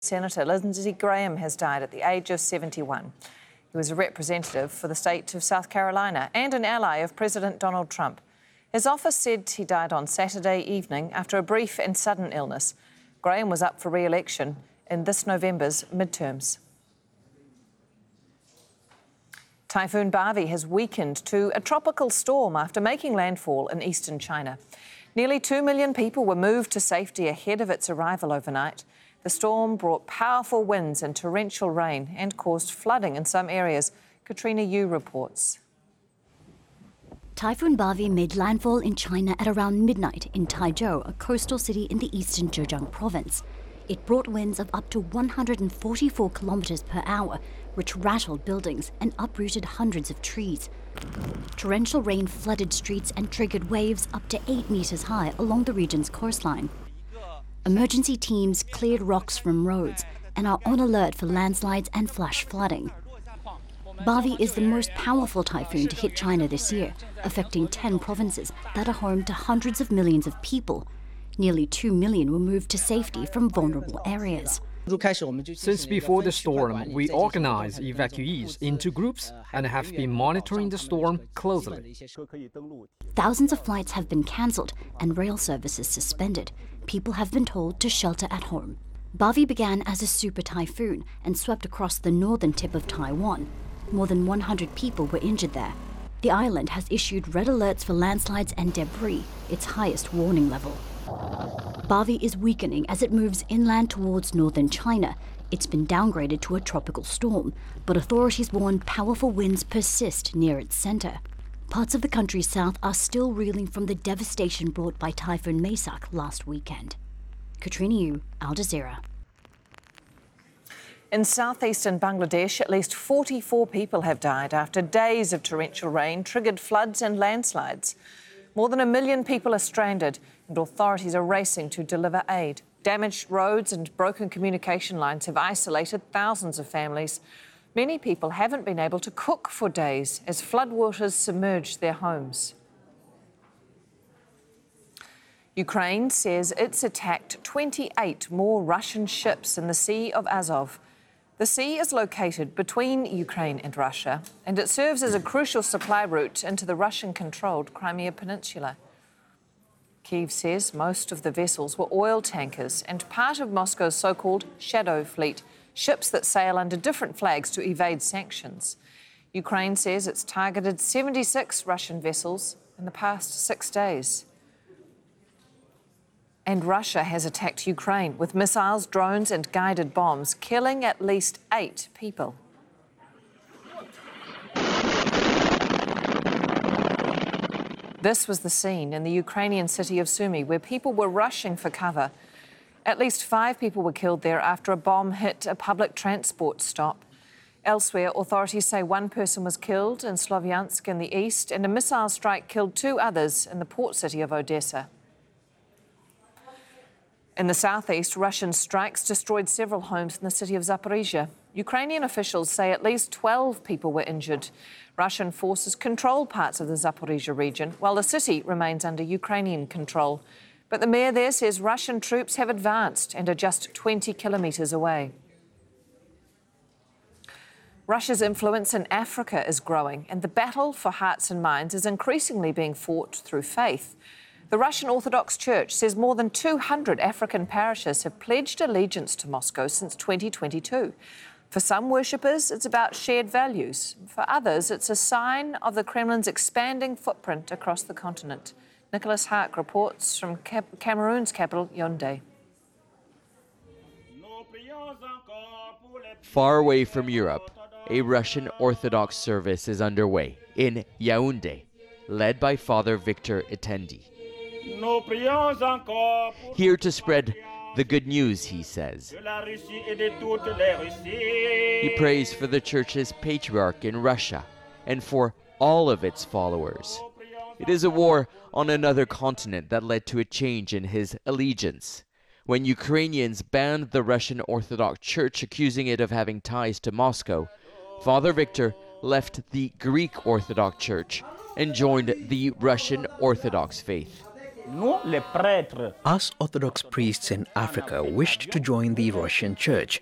Senator Lindsey Graham has died at the age of 71. He was a representative for the state of South Carolina and an ally of President Donald Trump. His office said he died on Saturday evening after a brief and sudden illness. Graham was up for re-election in this November's midterms. Typhoon Bavi has weakened to a tropical storm after making landfall in eastern China. Nearly 2 million people were moved to safety ahead of its arrival overnight. The storm brought powerful winds and torrential rain and caused flooding in some areas. Katrina Yu reports. Typhoon Bavi made landfall in China at around midnight in Taizhou, a coastal city in the eastern Zhejiang province. It brought winds of up to 144 kilometers per hour, which rattled buildings and uprooted hundreds of trees. Torrential rain flooded streets and triggered waves up to 8 meters high along the region's coastline. Emergency teams cleared rocks from roads and are on alert for landslides and flash flooding. Bavi is the most powerful typhoon to hit China this year, affecting 10 provinces that are home to hundreds of millions of people. Nearly 2 million were moved to safety from vulnerable areas. Since before the storm, we organized evacuees into groups and have been monitoring the storm closely. Thousands of flights have been cancelled and rail services suspended. People have been told to shelter at home. Bavi began as a super typhoon and swept across the northern tip of Taiwan. More than 100 people were injured there. The island has issued red alerts for landslides and debris, its highest warning level. Bavi is weakening as it moves inland towards northern China. It's been downgraded to a tropical storm, but authorities warn powerful winds persist near its center. Parts of the country's south are still reeling from the devastation brought by Typhoon Maisak last weekend. Katrina Yu, Al Jazeera. In southeastern Bangladesh, at least 44 people have died after days of torrential rain triggered floods and landslides. More than 1 million people are stranded, and authorities are racing to deliver aid. Damaged roads and broken communication lines have isolated thousands of families. Many people haven't been able to cook for days as floodwaters submerged their homes. Ukraine says it's attacked 28 more Russian ships in the Sea of Azov. The sea is located between Ukraine and Russia, and it serves as a crucial supply route into the Russian-controlled Crimea Peninsula. Kyiv says most of the vessels were oil tankers and part of Moscow's so-called shadow fleet, ships that sail under different flags to evade sanctions. Ukraine says it's targeted 76 Russian vessels in the past 6 days. And Russia has attacked Ukraine with missiles, drones and guided bombs, killing at least 8 people. This was the scene in the Ukrainian city of Sumy, where people were rushing for cover. At least 5 people were killed there after a bomb hit a public transport stop. Elsewhere, authorities say 1 person was killed in Slovyansk in the east, and a missile strike killed 2 others in the port city of Odessa. In the southeast, Russian strikes destroyed several homes in the city of Zaporizhia. Ukrainian officials say at least 12 people were injured. Russian forces control parts of the Zaporizhia region, while the city remains under Ukrainian control. But the mayor there says Russian troops have advanced and are just 20 kilometres away. Russia's influence in Africa is growing, and the battle for hearts and minds is increasingly being fought through faith. The Russian Orthodox Church says more than 200 African parishes have pledged allegiance to Moscow since 2022. For some worshippers, it's about shared values. For others, it's a sign of the Kremlin's expanding footprint across the continent. Nicholas Hark reports from Cameroon's capital, Yaoundé. Far away from Europe, a Russian Orthodox service is underway in Yaoundé, led by Father Victor Etendi. Here to spread the good news, he says. He prays for the church's patriarch in Russia and for all of its followers. It is a war on another continent that led to a change in his allegiance. When Ukrainians banned the Russian Orthodox Church, accusing it of having ties to Moscow, Father Victor left the Greek Orthodox Church and joined the Russian Orthodox faith. Us Orthodox priests in Africa wished to join the Russian Church,